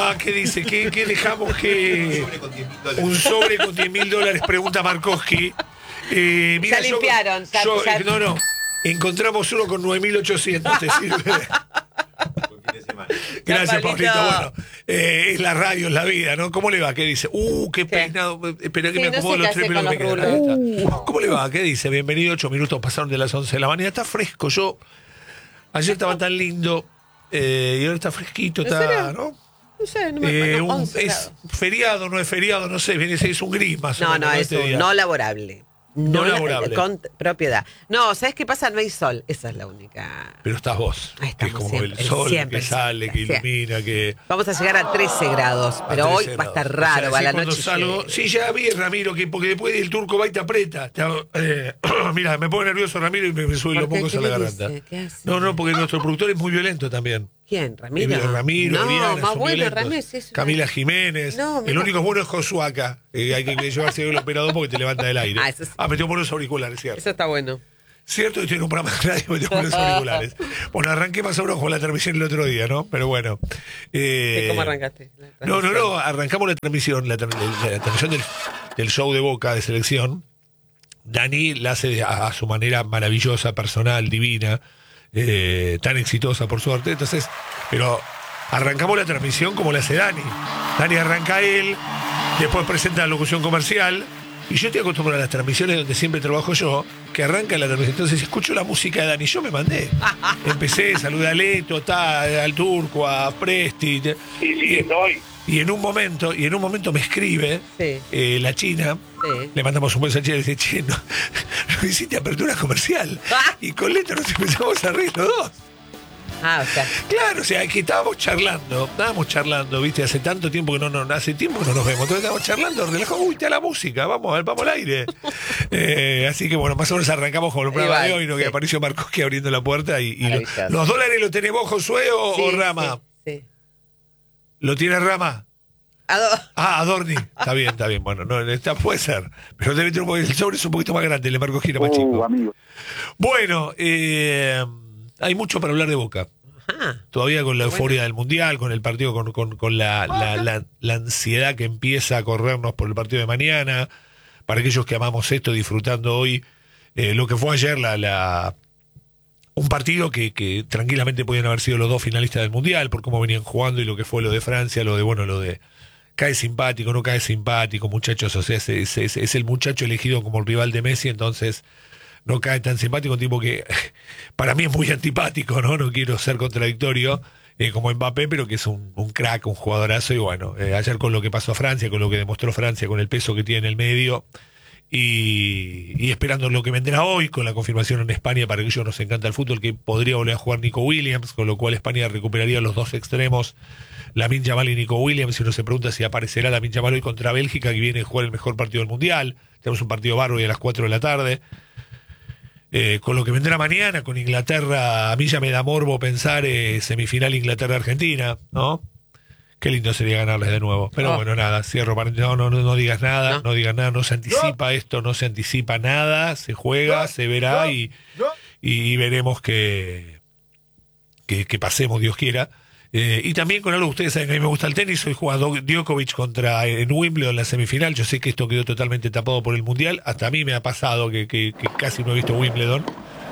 ¿qué dice? ¿Qué dejamos que...? Un sobre con $10.000, pregunta Markowski. Ya limpiaron. No. Encontramos uno con 9.800, ¿te sirve? Gracias, Pablito. Bueno, es la radio, es la vida, ¿no? ¿Cómo le va? ¿Qué dice? Qué peinado. Espera que me acomodo los 3 pelos que me quedan. ¿Cómo le va? ¿Qué dice? Bienvenido, 8 minutos pasaron de las 11 de la mañana. Está fresco. Ayer estaba tan lindo y ahora está fresquito, está, ¿no? No sé, no me acuerdo. Es feriado, no es feriado, no sé, es un gris más o menos. No, es un no laborable. No laborable. Con propiedad. No, ¿sabes qué pasa? No hay sol. Esa es la única. Pero estás vos. Ahí que es como siempre, el sol siempre, que sale, que ilumina, que... Vamos a llegar a 13 grados, pero 13 hoy grados. Va a estar raro, o sea, va la noche. Sí, ya vi, Ramiro, porque después el turco va y te aprieta. Mira, me pone nervioso Ramiro y me sube los mocos a la garganta. No, porque nuestro productor es muy violento también. ¿Quién? ¿Ramiro? Ramiro, Oriana, más bueno, Ramiro. Camila Jiménez. El único bueno es Josuaca. Hay que llevarse el operador porque te levanta del aire. Me tengo por los auriculares, ¿cierto? Eso está bueno. Cierto, estoy en un programa de radio y me tengo por los auriculares. Bueno, arranqué más o menos con la transmisión el otro día, ¿no? Pero bueno. ¿Cómo arrancaste? No, arrancamos la transmisión, la transmisión del show de Boca de selección. Dani la hace a su manera maravillosa, personal, divina. Tan exitosa por suerte, entonces, pero arrancamos la transmisión como la hace Dani. Dani arranca él, después presenta la locución comercial, y yo estoy acostumbrado a las transmisiones donde siempre trabajo yo, que arranca la transmisión. Entonces escucho la música de Dani, yo me mandé. Empecé, saludé a Leto, al Turco, a Presti. Y en un momento me escribe la China. Sí. Le mandamos un mensaje y le dice, che, no hiciste apertura comercial. Y con Leto nos empezamos a reír los dos. O sea. Claro, o sea, que estábamos charlando, viste, hace tanto tiempo que no nos vemos. Entonces estábamos charlando, relajamos, está la música, vamos al aire. Así que bueno, más o menos arrancamos con el programa de hoy, ¿no? Que apareció Markowski abriendo la puerta y los dólares los tenés vos, Josué, o Rama. Sí. ¿Lo tiene Rama? Adorni. Está bien. Bueno, no, puede ser. Pero debe tener el sobre es un poquito más grande, le marco gira más chico. Amigo. Bueno, hay mucho para hablar de Boca. Todavía con la euforia del Mundial, con el partido, con la ansiedad que empieza a corrernos por el partido de mañana. Para aquellos que amamos esto, disfrutando hoy lo que fue ayer un partido que tranquilamente podían haber sido los dos finalistas del Mundial por cómo venían jugando y lo que fue lo de Francia, lo de cae simpático, no cae simpático, muchachos, o sea, es el muchacho elegido como el rival de Messi, entonces no cae tan simpático, un tipo que para mí es muy antipático, no quiero ser contradictorio, como Mbappé, pero que es un crack, un jugadorazo, y bueno, ayer con lo que pasó a Francia, con lo que demostró Francia, con el peso que tiene en el medio, y esperando lo que vendrá hoy, con la confirmación en España, para que ellos nos encanta el fútbol, que podría volver a jugar Nico Williams, con lo cual España recuperaría los dos extremos, Lamine Yamal y Nico Williams, y uno se pregunta si aparecerá Lamine Yamal hoy contra Bélgica, que viene a jugar el mejor partido del Mundial. Tenemos un partido bárbaro a las 4 de la tarde. Con lo que vendrá mañana, con Inglaterra, a mí ya me da morbo pensar semifinal Inglaterra-Argentina, ¿no? Qué lindo sería ganarles de nuevo. Pero bueno, nada, cierro. No digas nada, no digas nada, no se anticipa esto, no se anticipa nada, se juega, se verá y veremos que pasemos, Dios quiera. Y también con algo, ustedes saben que a mí me gusta el tenis, hoy juega Djokovic en Wimbledon en la semifinal. Yo sé que esto quedó totalmente tapado por el Mundial, hasta a mí me ha pasado que casi no he visto Wimbledon.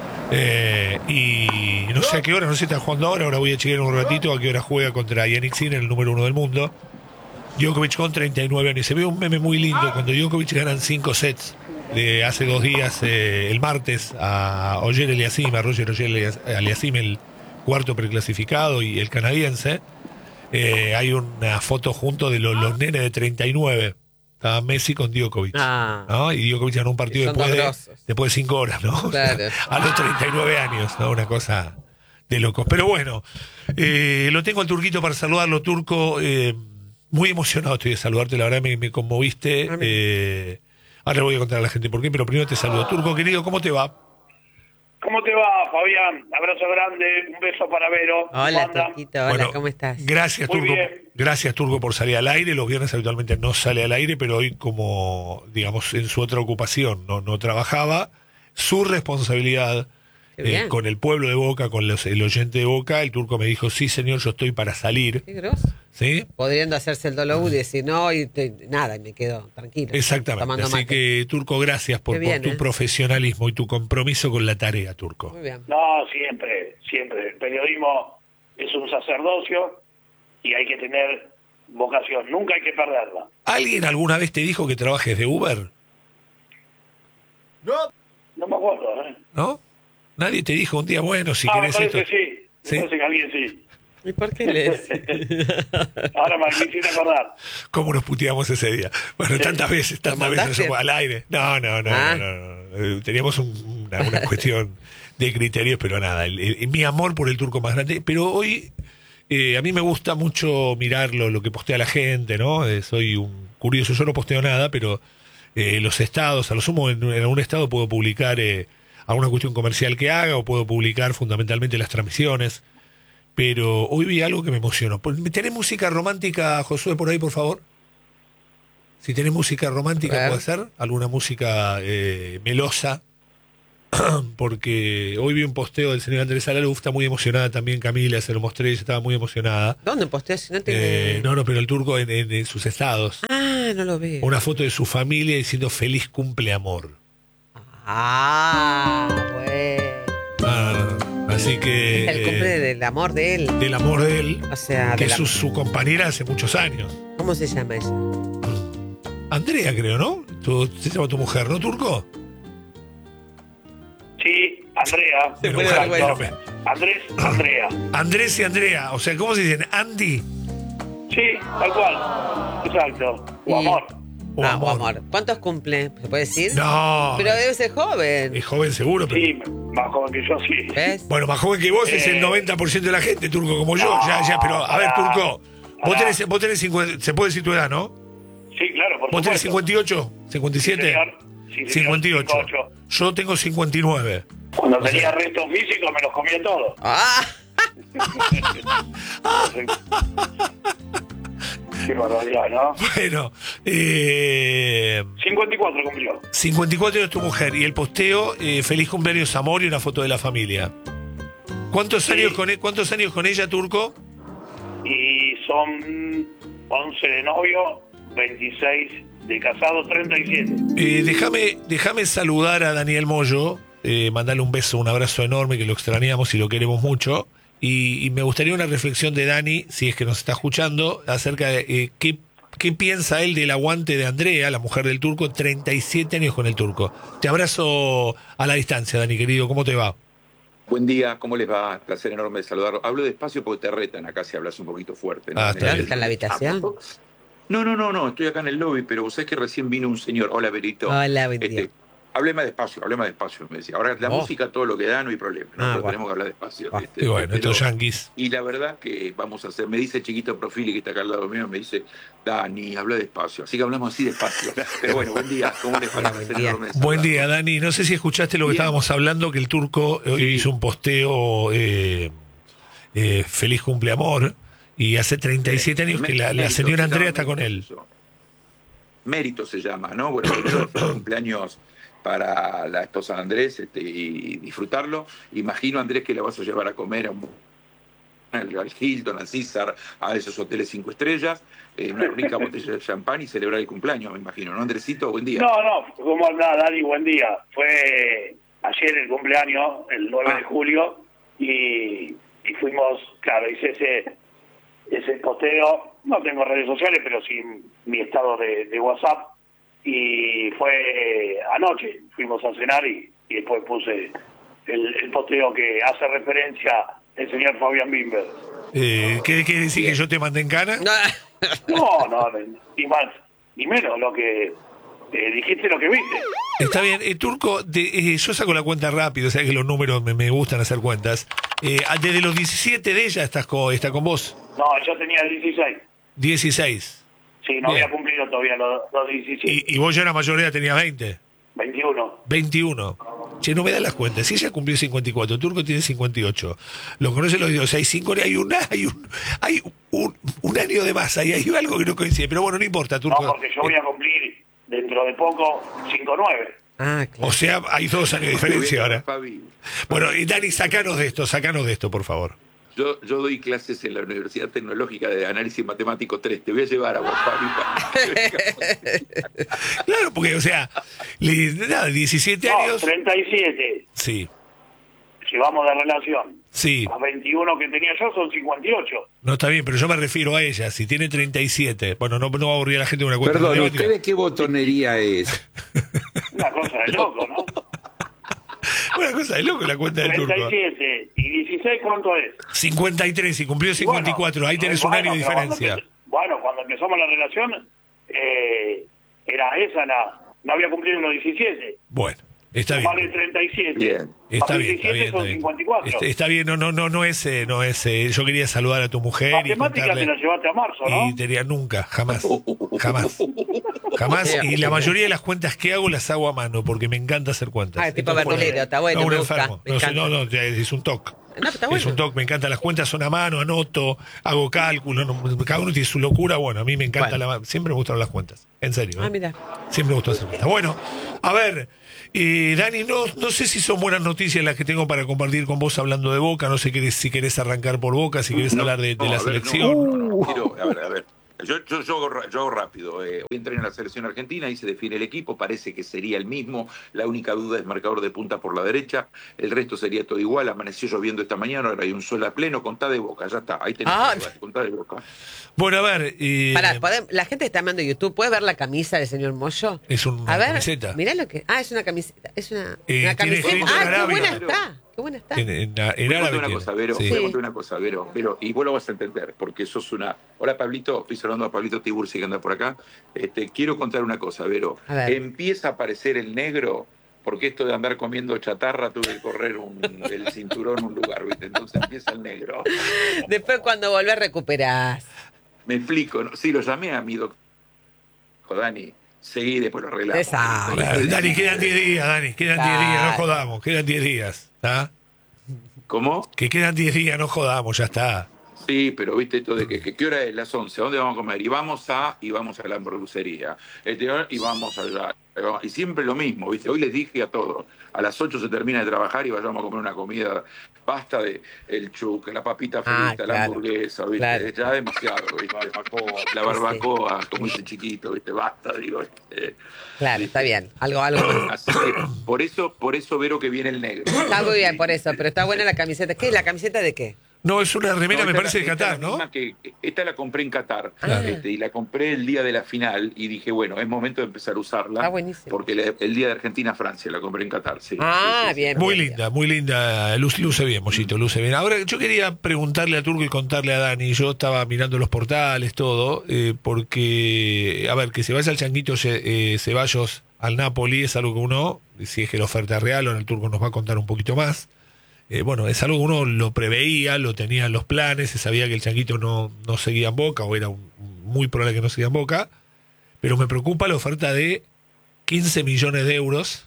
Y no sé a qué hora, no sé si está jugando ahora voy a chequear un ratito a qué hora juega contra Yannick Sinner, el número 1 del mundo. Djokovic con 39 años. Se ve un meme muy lindo cuando Djokovic ganan 5 sets de hace 2 días, el martes, a Roger Aliassime, el cuarto preclasificado y el canadiense. Hay una foto junto de los nenes de 39. Estaba Messi con Djokovic, ¿no? Y Djokovic ganó un partido después de 5 horas, ¿no? Claro. A los 39 años, ¿no? Una cosa de locos. Pero bueno, lo tengo al Turquito para saludarlo, Turco. Muy emocionado estoy de saludarte, la verdad me conmoviste. Ahora le voy a contar a la gente por qué, pero primero te saludo. Turco, querido, ¿cómo te va? ¿Cómo te va, Fabián? Abrazo grande, un beso para Vero. Hola, Turquito, hola, ¿cómo estás? Gracias, Turco. Gracias, Turco, por salir al aire. Los viernes habitualmente no sale al aire, pero hoy, como, digamos, en su otra ocupación no trabajaba, su responsabilidad con el pueblo de Boca, con el oyente de Boca. El Turco me dijo, sí señor, yo estoy para salir. Qué grosso. ¿Sí? Podriendo hacerse el dolor y decir no, y nada, y me quedo tranquilo. Exactamente. Tomando Así mate. que, Turco, gracias por Qué bien, tu profesionalismo y tu compromiso con la tarea, Turco. Muy bien. No, siempre. El periodismo es un sacerdocio y hay que tener vocación. Nunca hay que perderla. ¿Alguien alguna vez te dijo que trabajes de Uber? No me acuerdo, ¿eh? ¿No? Nadie te dijo un día, bueno, si Me querés parece esto. sí. ¿Sí? Me parece que alguien sí. ¿Y por qué le decís? Ahora me hiciste acordar. ¿Cómo nos puteamos ese día? Bueno, tantas veces mandaste? al aire. No. Ah. Teníamos una cuestión de criterios, pero nada. Mi amor por el Turco más grande. Pero hoy a mí me gusta mucho mirar lo que postea la gente, ¿no? Soy un curioso. Yo no posteo nada, pero los estados, a lo sumo en algún estado puedo publicar alguna cuestión comercial que haga o puedo publicar fundamentalmente las transmisiones. Pero hoy vi algo que me emocionó. ¿Tenés música romántica, Josué, por ahí, por favor? Si tenés música romántica, ¿puede ser? ¿Alguna música melosa? Porque hoy vi un posteo del señor Andrés Alaluf, está muy emocionada también Camila, se lo mostré, ella estaba muy emocionada. ¿Dónde posteas? Si no te... No, pero el Turco en sus estados. Ah, no lo veo. Una foto de su familia diciendo feliz cumple amor. Bueno. Así que... Es el cumple del amor de él. Del amor de él, O sea, que de es la- su compañera hace muchos años. ¿Cómo se llama ella? Andrea, creo, ¿no? Se llama tu mujer, ¿no, Turco? Sí, Andrea. Se puede Exacto. dar cuenta. Andrea. Andrés y Andrea, o sea, ¿cómo se dicen? Andy Sí, tal cual. Exacto. O Y- amor. o Ah, amor. o amor. ¿Cuántos cumple? ¿Se puede decir? No, Pero debe ser joven. es joven seguro, pero... Sí, más joven que yo, sí. ¿Ves? Bueno, más joven que vos es el 90% de la gente, Turco, como yo. Ya, pero a ver, Turco, vos tenés 50, se puede decir tu edad, ¿no? Sí, claro, por ¿Vos tenés supuesto. 58? ¿57? Sí, señor. Sí, señor, 58. 58. Yo tengo 59. Cuando tenía restos físicos me los comía todos. ¡Ah! Qué barbaridad, ¿no? Bueno, 54 cumplió. 54 es tu mujer y el posteo, feliz cumpleaños amor y una foto de la familia. ¿Cuántos años con ella, Turco? Y son 11 de novio, 26 de casado, 37. Déjame saludar a Daniel Moyo, mandarle un beso, un abrazo enorme, que lo extrañamos y lo queremos mucho. Y me gustaría una reflexión de Dani, si es que nos está escuchando, acerca de qué piensa él del aguante de Andrea, la mujer del Turco, 37 años con el Turco. Te abrazo a la distancia, Dani, querido, ¿cómo te va? Buen día, ¿cómo les va? Placer enorme de saludarlo. Hablo despacio porque te retan acá si hablas un poquito fuerte. ¿no? Ah, está bien. ¿Está en la habitación? No, estoy acá en el lobby, pero vos sabés que recién vino un señor. Hola, Berito. Hola, buen día. Hablé más despacio, me decía. Ahora la música, todo lo que da, no hay problema, ¿no? Ah, Pero bueno. tenemos que hablar despacio. Y bueno, Pero- estos yanquis. Y la verdad que vamos a hacer, me dice el chiquito Profili que está acá al lado mío, me dice, Dani, habla despacio. Así que hablamos así despacio. Pero bueno, buen día, ¿cómo les va? Hola, buen Placer día. enorme de Buen saludarlo. día, Dani. No sé si escuchaste lo que Bien. estábamos hablando, que el Turco hoy Sí. hizo un posteo feliz cumpleamor, y hace 37 años que la Mérito, señora se Andrea llama está con él. mérito. Mérito se llama, ¿no? Bueno, primero cumpleaños para la esposa de Andrés y disfrutarlo. Imagino, Andrés, que la vas a llevar a comer al Hilton, al César, a esos hoteles 5 estrellas, una rica botella de champán y celebrar el cumpleaños, me imagino, ¿no, Andresito? Buen día. No, ¿cómo andás, Dani? Buen día. Fue ayer el cumpleaños, el 9 de julio, y fuimos, claro, hice ese posteo. No tengo redes sociales, pero sí mi estado de WhatsApp. Y fue anoche, fuimos a cenar y después puse el posteo que hace referencia el señor Fabián Bimber. ¿Qué quiere decir que yo te mandé en cana? No, ni más, ni menos lo que dijiste, lo que viste. Está bien, Turco, yo saco la cuenta rápido, o sea que los números me gustan hacer cuentas. Desde los 17 de ella está con vos. No, yo tenía 16. 16. Sí, no Bien. había cumplido todavía los 17. Y vos ya la mayoría tenías 20. 21. 21. Che, no me da las cuentas. Si ella cumplió 54, Turco tiene 58. Lo conoce los dios. Hay 5 hay un año de más. Hay algo que no coincide. Pero bueno, no importa, No, Turco. porque yo voy a cumplir dentro de poco 5-9. Ah, claro. O sea, hay 2 años de diferencia ahora. Fabi, Bueno, y Dani, sacanos de esto, por favor. yo doy clases en la Universidad Tecnológica de Análisis Matemático 3. Te voy a llevar a vos, Fabi. Claro, porque, o sea, 17 No, años. 37. Sí, Llevamos de relación. sí. A 21 que tenía yo son 58. No está bien, pero yo me refiero a ella. Si tiene 37. Bueno, no va a aburrir a la gente con una cuenta Perdón, matemática. ¿usted de qué botonería es? Una cosa de loco, ¿no? Una cosa de loco la cuenta del turco. 37 y 16, ¿cuánto es? 53 y cumplió 54. Ahí tenés un año de pero diferencia. cuando empezamos la relación, era esa no había cumplido los 17. Bueno, está bien. Vale 37. Bien. Está Más bien, está 17 bien, está son bien. 54. Está bien, no es. Yo quería saludar a tu mujer y Matemática te la contarle. llevaste a marzo, ¿no? Y tenía nunca, jamás. Jamás. Y la mayoría de las cuentas que hago las hago a mano porque me encanta hacer cuentas. Ah, tipo Entonces, verdulero, está bueno, No, un me gusta, enfermo. me No, encanta. es un toque. No, está Es bueno. un toque, me encanta. Las cuentas son a mano, anoto, hago cálculo. Cada uno tiene su locura. Bueno, a mí me encanta. Bueno. Siempre me gustaron las cuentas. En serio. Ah, mira. Siempre me gustó hacer cuentas. Bueno, a ver, Dani, no sé si son buenas noticias las que tengo para compartir con vos hablando de Boca. No sé si querés arrancar por Boca, si querés hablar de la a ver, selección. a ver. Yo hago rápido. Hoy entré en la selección argentina y se define el equipo. Parece que sería el mismo. La única duda es marcador de punta por la derecha. El resto sería todo igual. Amaneció lloviendo esta mañana. Ahora hay un sol a pleno. Contá de Boca. Ya está. Ahí tenés. Contá de Boca. Bueno, a ver. Pará, la gente está amando YouTube. ¿Puede ver la camisa del señor Moyo? Es una A ver, camiseta. mirá lo que. Ah, es una camiseta. Es una Tiene camiseta. escrito en Ah, qué arábigo. buena está. Qué buena está. En Voy a árabe contar una tiene. cosa, Vero. Sí. Voy a contar una cosa, Vero. Y vos lo vas a entender, porque sos una. Hola, Pablito. Estoy saludando a Pablito Tiburci que anda por acá. Quiero contar una cosa, Vero. A ver. Empieza a aparecer el negro, porque esto de andar comiendo chatarra tuve que correr el cinturón un lugar, ¿viste? Entonces empieza el negro. Después, cuando volvés, recuperás. Me explico, ¿no? Sí, lo llamé a mi doctor, Dani. Seguí, después lo arreglamos. Esa. Dani, quedan 10 días, Dani. Quedan 10 días, no jodamos. Quedan 10 días. ¿Está? ¿Cómo? Que quedan 10 días, no jodamos, ya está. Sí, pero viste esto de que ¿qué hora es? Las 11, ¿a dónde vamos a comer? Y vamos a la hamburguesería. Y vamos allá. Y siempre lo mismo, ¿viste? Hoy les dije a todos, a las 8 se termina de trabajar y vayamos a comer una comida. Basta de el chuc, la papita frita, la claro. hamburguesa, ¿viste? Claro. Ya demasiado, ¿viste? La barbacoa, como dice chiquito, ¿viste? Basta, digo. Claro, está bien. Algo más. Así que por eso Vero que viene el negro. Está muy bien por eso, pero está buena la camiseta. ¿Qué? ¿La camiseta de qué? No, es una remera, No, me esta parece, de esta Qatar, es la ¿no? misma esta la compré en Qatar. Claro. Y la compré el día de la final y dije, bueno, es momento de empezar a usarla. Está buenísimo. Porque el día de Argentina-Francia la compré en Qatar, sí. Ah, Sí, sí, sí. bien. Muy linda. Luce bien, Mollito, luce bien. Ahora, yo quería preguntarle a Turco y contarle a Dani. Yo estaba mirando los portales, todo, porque, a ver, que se vaya el Changuito Ceballos al Napoli es algo que uno, si es que la oferta es real, ahora el Turco nos va a contar un poquito más. Bueno, es algo que uno lo preveía, lo tenía en los planes, se sabía que el Changuito no seguía en Boca, o era muy probable que no seguía en Boca, pero me preocupa la oferta de 15 millones de euros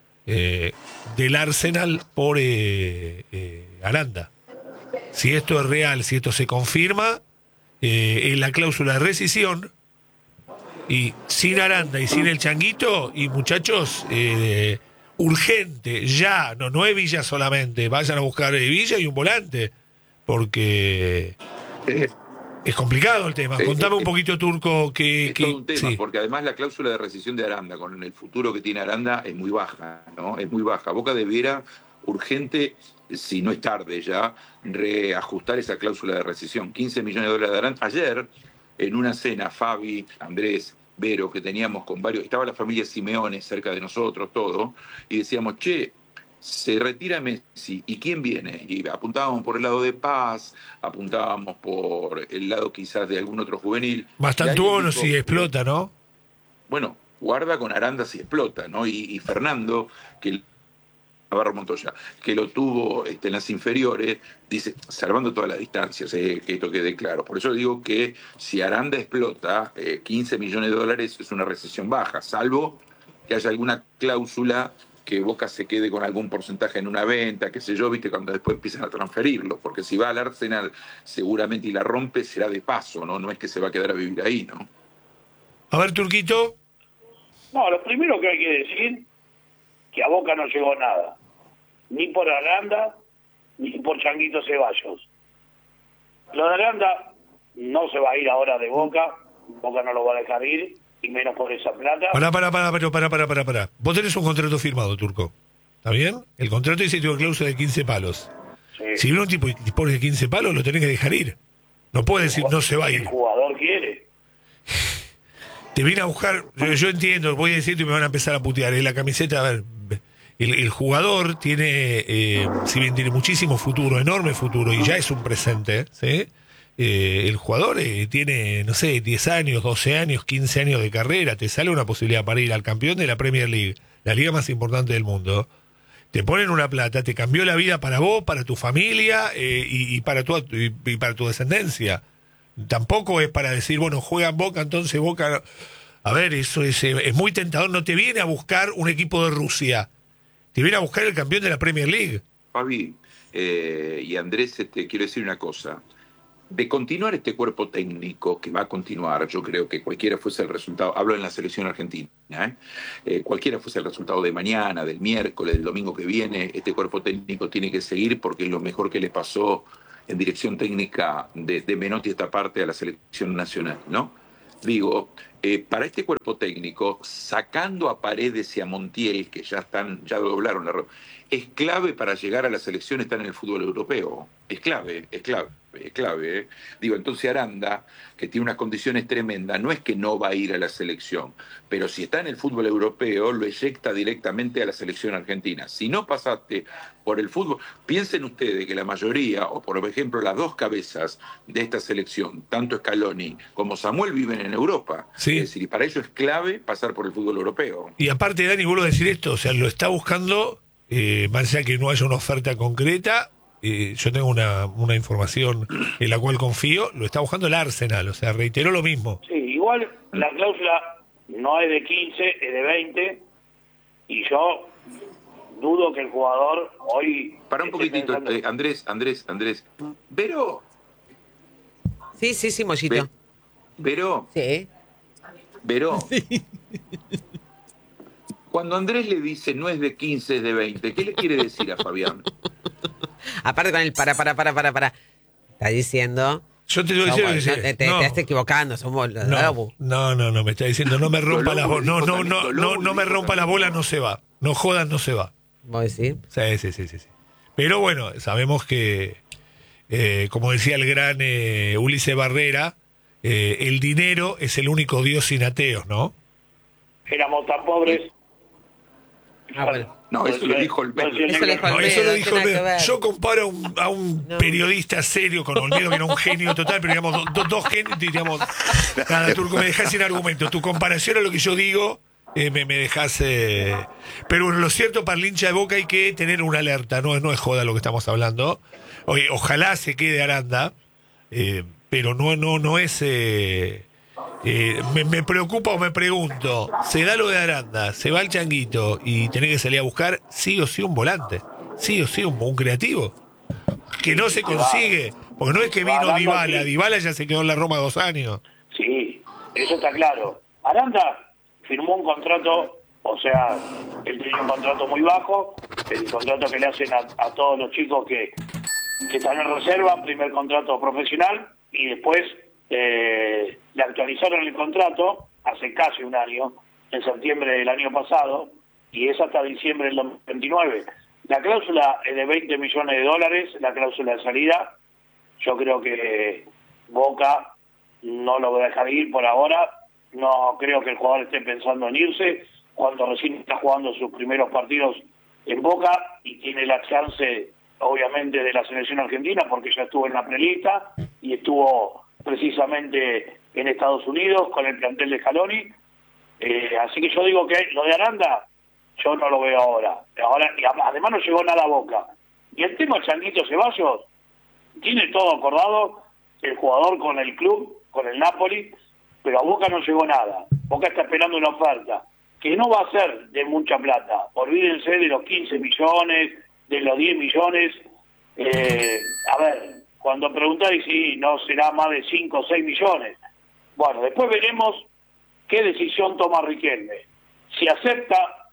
del Arsenal por Aranda. Si esto es real, si esto se confirma, en la cláusula de rescisión, y sin Aranda y sin el Changuito, y muchachos, urgente, ya, no es Villa solamente, vayan a buscar Villa y un volante, porque es complicado el tema. Contame un poquito, Turco, Es todo un tema, sí. porque además la cláusula de rescisión de Aranda, con el futuro que tiene Aranda, es muy baja, ¿no? Es muy baja. Boca debiera, urgente, si no es tarde ya, reajustar esa cláusula de rescisión. 15 millones de dólares de Aranda. Ayer, en una cena, Fabi, Andrés, Vero, que teníamos con varios, estaba la familia Simeone cerca de nosotros, todo, y decíamos, che, se retira Messi, ¿y quién viene? Y apuntábamos por el lado de Paz, apuntábamos por el lado quizás de algún otro juvenil. Mastantuono si explota, ¿no? Bueno, guarda con Aranda si explota, ¿no? Y Fernando, que Navarro Montoya, que lo tuvo en las inferiores, dice, salvando todas las distancias, que esto quede claro. Por eso digo que si Aranda explota, 15 millones de dólares es una recesión baja, salvo que haya alguna cláusula que Boca se quede con algún porcentaje en una venta, qué sé yo, viste, cuando después empiezan a transferirlo, porque si va al Arsenal seguramente y la rompe será de paso, ¿no? No es que se va a quedar a vivir ahí, ¿no? A ver, Turquito. No, lo primero que hay que decir que a Boca no llegó nada, ni por Aranda, ni por Changuito Ceballos. Lo de Aranda no se va a ir ahora de Boca no lo va a dejar ir, y menos por esa plata. Pará. Vos tenés un contrato firmado, Turco. ¿Está bien? El contrato dice que tiene una cláusula de 15 palos. Sí. Si viene un tipo y pone 15 palos, lo tenés que dejar ir. No puede decir no se va a ir. El jugador quiere. Te viene a buscar, yo entiendo, voy a decirte y me van a empezar a putear. Es la camiseta, a ver, el jugador tiene, si bien tiene muchísimo futuro, enorme futuro, y ya es un presente, ¿sí? El jugador tiene, no sé, 10 años, 12 años, 15 años de carrera, te sale una posibilidad para ir al campeón de la Premier League, la liga más importante del mundo, te ponen una plata, te cambió la vida para vos, para tu familia y para tu descendencia. Tampoco es para decir, bueno, juega en Boca, entonces Boca... A ver, eso es muy tentador, no te viene a buscar un equipo de Rusia, te viene a buscar el campeón de la Premier League. Fabi y Andrés, quiero decir una cosa. De continuar este cuerpo técnico, que va a continuar, yo creo que cualquiera fuese el resultado, hablo en la selección argentina, cualquiera fuese el resultado de mañana, del miércoles, del domingo que viene, este cuerpo técnico tiene que seguir porque es lo mejor que le pasó en dirección técnica de Menotti esta parte a la selección nacional, ¿no? Digo, para este cuerpo técnico, sacando a Paredes y a Montiel, que ya doblaron la ropa, es clave para llegar a la selección estar en el fútbol europeo. Es clave. Digo, entonces Aranda, que tiene unas condiciones tremendas, no es que no va a ir a la selección, pero si está en el fútbol europeo, lo eyecta directamente a la selección argentina. Si no pasaste por el fútbol, piensen ustedes que la mayoría, o por ejemplo las dos cabezas de esta selección, tanto Scaloni como Samuel, viven en Europa. Sí. Es decir, y para ello es clave pasar por el fútbol europeo. Y aparte, Dani, vuelvo a decir esto, o sea, lo está buscando, más allá que no haya una oferta concreta, yo tengo una información en la cual confío, lo está buscando el Arsenal, o sea, reiteró lo mismo. Sí, igual la cláusula no es de 15, es de 20, y yo dudo que el jugador hoy... Para un poquitito, Andrés. Vero. Sí, Mollito. Vero. Sí. Vero. Sí. Cuando Andrés le dice no es de 15, es de 20, ¿qué le quiere decir a Fabián? Aparte con el para. Está diciendo... Yo te voy a decir que te estás equivocando, somos los No, me está diciendo, no me rompa las bolas. No me rompa las bolas, no se va. No jodan, no se va. ¿Vos decís? Sí. Pero bueno, sabemos que, como decía el gran Ulises Barrera, el dinero es el único Dios sin ateos, ¿no? Éramos tan pobres. Bueno. No, eso lo dijo el Pedro. Eso lo dijo el Pedro. Yo comparo a un periodista serio con Olmedo, que era un genio total, pero digamos, dos genios, digamos, nada, Turco, me dejás sin argumento. Tu comparación a lo que yo digo, me dejás... Pero bueno, lo cierto, para el hincha de Boca hay que tener una alerta, no es joda lo que estamos hablando. Oye, ojalá se quede Aranda, pero no es... me preocupa o me pregunto, se da lo de Aranda, se va el Changuito y tenés que salir a buscar sí o sí un volante, sí o sí un creativo, que no se consigue, porque no es que vino Dybala ya se quedó en la Roma 2 años. Sí, eso está claro. Aranda firmó un contrato, o sea, él tenía un contrato muy bajo, el contrato que le hacen a todos los chicos que están en reserva, primer contrato profesional, y después le actualizaron el contrato hace casi un año, en septiembre del año pasado, y es hasta diciembre del 2029. La cláusula es de $20 millones, la cláusula de salida. Yo creo que Boca no lo va a dejar ir por ahora. No creo que el jugador esté pensando en irse cuando recién está jugando sus primeros partidos en Boca y tiene la chance, obviamente, de la selección argentina, porque ya estuvo en la prelista y estuvo precisamente en Estados Unidos con el plantel de Scaloni. Así que yo digo que lo de Aranda yo no lo veo ahora y además no llegó nada a Boca. Y el tema Changuito Ceballos, tiene todo acordado el jugador con el club, con el Napoli, pero a Boca no llegó nada. Boca está esperando una oferta que no va a ser de mucha plata. Olvídense de los 15 millones, de los 10 millones. A ver, cuando preguntáis si no será más de 5 o 6 millones. Bueno, después veremos qué decisión toma Riquelme. Si acepta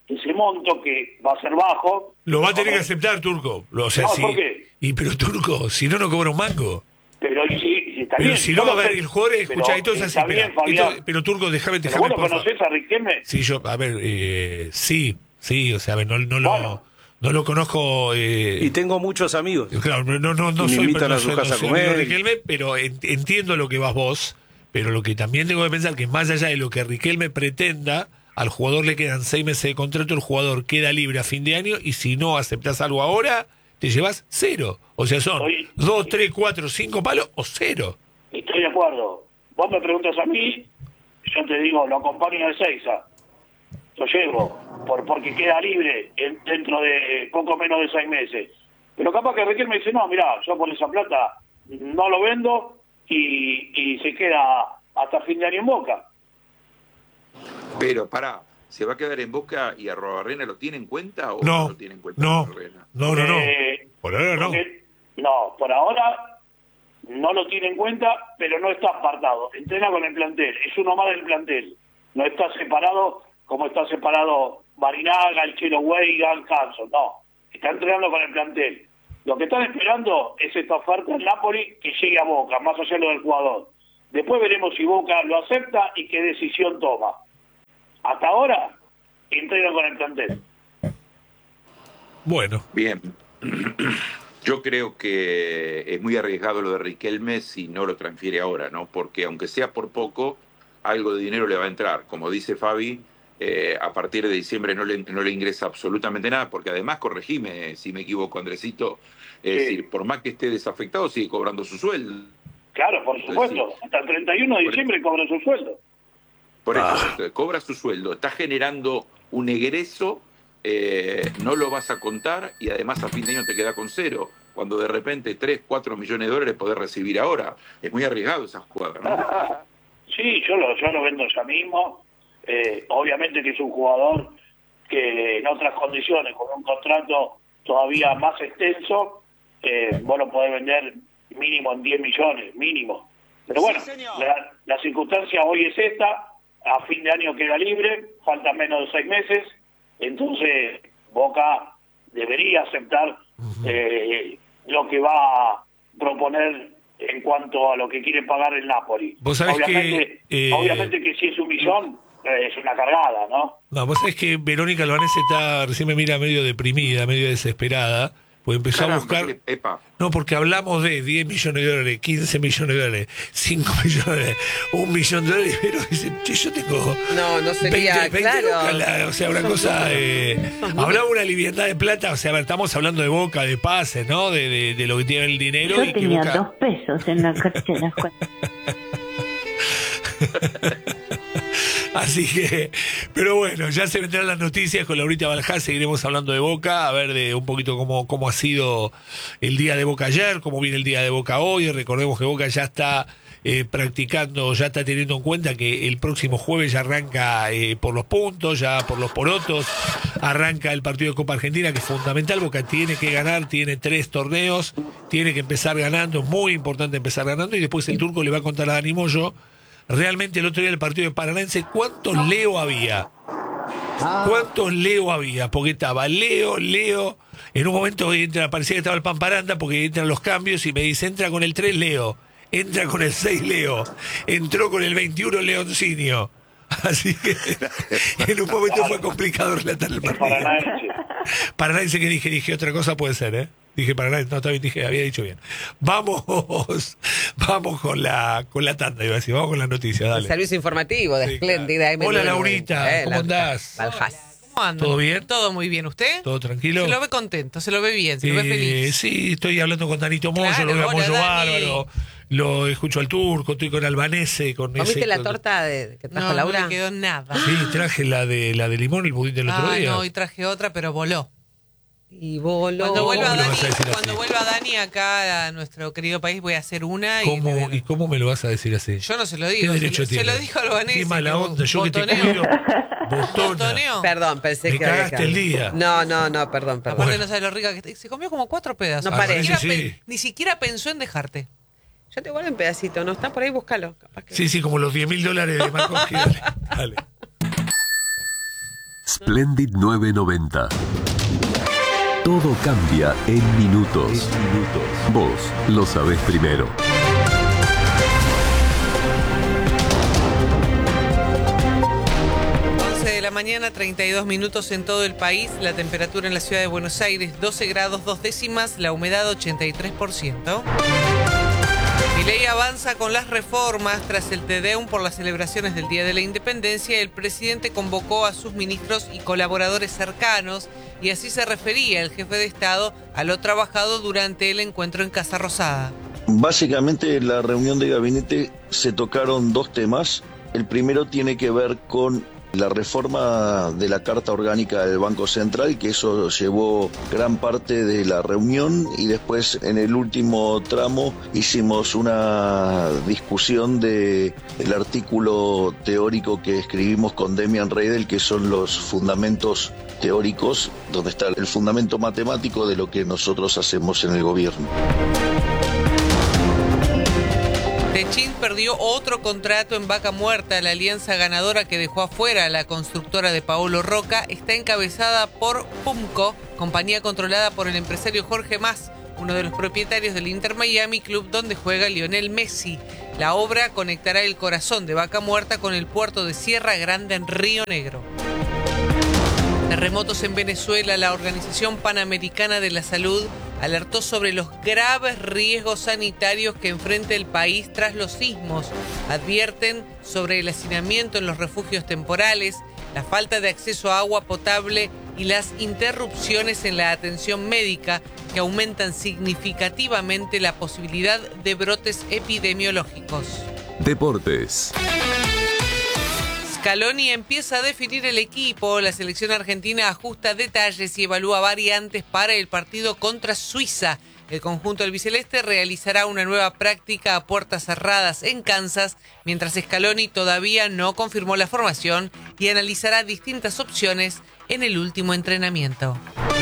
ese monto que va a ser bajo. Lo va a tener que aceptar, Turco. O sea, No, sí. ¿por qué? Pero Turco, si no, no cobra un mango. Pero sí, está Pero bien. si no, yo a ver, sé, el jugador, escucha, pero entonces así, está bien, espera. Fabián. Pero Turco, déjame, ¿Pero vos lo por favor. conocés a Riquelme? Sí, a ver, sí, o sea, a ver, no Bueno. lo conozco. Y tengo muchos amigos. Claro, no me soy invitan no a su soy- casa no a soy comer. amigo de Riquelme, pero entiendo lo que vas vos, pero lo que también tengo que pensar que más allá de lo que Riquelme pretenda, al jugador le quedan 6 meses de contrato, el jugador queda libre a fin de año y si no aceptás algo ahora, te llevas 0. O sea, son Oye, 2, 3, 4, 5 palos o 0. Estoy de acuerdo. Vos me preguntas a mí, yo te digo, lo acompaño de Seiza. Lo llevo, porque queda libre dentro de poco menos de 6 meses. Pero capaz que Riquelme dice, no, mirá, yo por esa plata no lo vendo y se queda hasta fin de año en Boca. Pero pará, ¿se va a quedar en Boca y Arrobarrena lo tiene en cuenta o no No, lo tiene en cuenta? no, Arrobarrena? no. Por ahora no. No, por ahora no lo tiene en cuenta, pero no está apartado. Entrena con el plantel, es uno más del plantel. No está separado como está separado Marinaga, el Chelo Weigan, Hanson. No, está entrenando con el plantel. Lo que están esperando es esta oferta del Napoli que llegue a Boca, más allá de lo del jugador. Después veremos si Boca lo acepta y qué decisión toma. Hasta ahora, entrena con el plantel. Bueno, Bien. Yo creo que es muy arriesgado lo de Riquelme si no lo transfiere ahora, ¿no? Porque aunque sea por poco, algo de dinero le va a entrar. Como dice Fabi, a partir de diciembre no le ingresa absolutamente nada, porque además, corregime si me equivoco, Andresito, es decir, por más que esté desafectado, sigue cobrando su sueldo. Claro, por supuesto. Sí. Hasta el 31 de diciembre cobra su sueldo. Por eso, cobra su sueldo, está generando un egreso, no lo vas a contar y además a fin de año te queda con 0. Cuando de repente 3, 4 millones de dólares podés recibir ahora. Es muy arriesgado esa jugada, ¿no? Sí, yo lo vendo ya mismo. Obviamente que es un jugador que en otras condiciones, con un contrato todavía más extenso, vos lo podés vender mínimo en 10 millones, mínimo. Pero bueno, la circunstancia hoy es esta, a fin de año queda libre, faltan menos de 6 meses, entonces Boca debería aceptar lo que va a proponer en cuanto a lo que quiere pagar el Napoli. Vos sabés obviamente que si es 1 millón, es una cargada, ¿no? no, vos sabés que Verónica Albanese recién me mira medio deprimida, medio desesperada, pues empezó a buscar... Epa. No, porque hablamos de 10 millones de dólares, 15 millones de dólares, 5 millones de dólares, 1 millón de dólares, pero dice, che, yo tengo No sería, 20 claro. lucas, o sea, una cosa... hablaba una liviandad de plata, o sea, a ver, estamos hablando de Boca, de pases, ¿no? De lo que tiene el dinero. Yo y que tenía Boca... 2 pesos en la cartera. Así que, pero bueno, ya se vendrán las noticias con Laurita Baljá, seguiremos hablando de Boca, a ver de un poquito cómo ha sido el día de Boca ayer, cómo viene el día de Boca hoy. Recordemos que Boca ya está practicando, ya está teniendo en cuenta que el próximo jueves ya arranca por los puntos, ya por los porotos, arranca el partido de Copa Argentina, que es fundamental. Boca tiene que ganar, tiene 3 torneos, tiene que empezar ganando, es muy importante empezar ganando, y después el Turco le va a contar a Dani Moyo. Realmente el otro día el partido de Paranaense, ¿cuántos Leo había? ¿Cuántos Leo había? Porque estaba Leo, en un momento parecía que estaba el Pamparanda porque entran los cambios y me dice, entra con el 3 Leo, entra con el 6 Leo, entró con el 21 Leoncinio. Así que en un momento fue complicado relatar el partido. Paranaense que dije otra cosa puede ser, ¿eh? Dije Paranaense, no, también había dicho bien. Vamos con la tanda, iba a decir, vamos con las noticias, dale. El servicio informativo de Sí, Espléndida. claro. Hola, Laurita, ¿cómo andás? Baljás. ¿Cómo andan? ¿Todo bien? Todo muy bien. ¿Usted? ¿Todo tranquilo? Se lo ve contento, se lo ve bien, se lo ve feliz. Sí, estoy hablando con Danito Moyo, Claro, lo veo a hola, Moyo Dani. bárbaro, lo escucho al Turco, estoy con Albanese, con ¿Comiste ese... la con- torta que trajo No Laura? me quedó nada. Sí, traje la de limón, el budín del otro día. No, hoy traje otra, pero voló. Y voló. Cuando vuelva ¿Cómo lo vas a decir Cuando así? vuelva Dani acá a nuestro querido país voy a hacer una y ¿Y cómo me lo vas a decir así? yo no se lo ¿Qué digo. derecho Se tiene? lo dijo Albanese. Qué mala onda, yo que te Botoneo. cuido. Botona. Botoneo. Perdón, pensé Me que... cagaste el día. No, perdón. Aparte Bueno. no sabe lo rica que está. Se comió como 4 pedazos. No parece. Ni siquiera, Sí. ni siquiera pensó en dejarte. Yo te guardo un pedacito, ¿no? Está por ahí, búscalo. Capaz que... Sí, como los $10.000 de Markovsky. Dale. Splendid 990. Todo cambia en minutos. Vos lo sabés primero. 11 de la mañana, 32 minutos en todo el país. La temperatura en la ciudad de Buenos Aires, 12 grados 2 décimas. La humedad, 83%. Milei avanza con las reformas. Tras el Te Deum por las celebraciones del Día de la Independencia, el presidente convocó a sus ministros y colaboradores cercanos, y así se refería el jefe de Estado a lo trabajado durante el encuentro en Casa Rosada. Básicamente en la reunión de gabinete se tocaron dos temas. El primero tiene que ver con la reforma de la Carta Orgánica del Banco Central, que eso llevó gran parte de la reunión, y después en el último tramo hicimos una discusión del artículo teórico que escribimos con Demian Reidel, que son los fundamentos teóricos, donde está el fundamento matemático de lo que nosotros hacemos en el gobierno. Techint perdió otro contrato en Vaca Muerta. La alianza ganadora que dejó afuera a la constructora de Paolo Roca está encabezada por Pumco, compañía controlada por el empresario Jorge Mas, uno de los propietarios del Inter Miami, club donde juega Lionel Messi. La obra conectará el corazón de Vaca Muerta con el puerto de Sierra Grande en Río Negro. Terremotos en Venezuela. La Organización Panamericana de la Salud alertó sobre los graves riesgos sanitarios que enfrenta el país tras los sismos. Advierten sobre el hacinamiento en los refugios temporales, la falta de acceso a agua potable y las interrupciones en la atención médica, que aumentan significativamente la posibilidad de brotes epidemiológicos. Deportes. Scaloni empieza a definir el equipo. La selección argentina ajusta detalles y evalúa variantes para el partido contra Suiza. El conjunto albiceleste realizará una nueva práctica a puertas cerradas en Kansas, mientras Scaloni todavía no confirmó la formación y analizará distintas opciones en el último entrenamiento.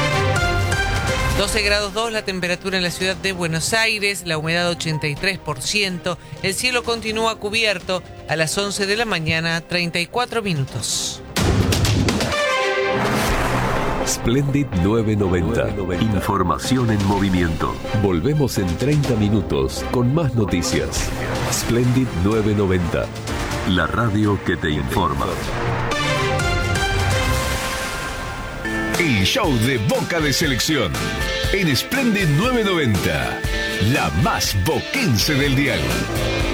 12 grados 2 la temperatura en la ciudad de Buenos Aires, la humedad 83%, el cielo continúa cubierto. A las 11 de la mañana, 34 minutos. Splendid 990. Información en movimiento. Volvemos en 30 minutos con más noticias. Splendid 990. La radio que te informa. El show de Boca de Selección en Splendid 990, la más boquense del dial.